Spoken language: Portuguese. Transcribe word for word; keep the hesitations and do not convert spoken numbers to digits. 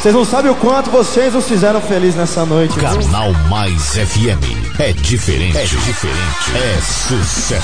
Vocês não sabem o quanto vocês nos fizeram feliz nessa noite. Canal Mais F M. É diferente. É diferente. É sucesso.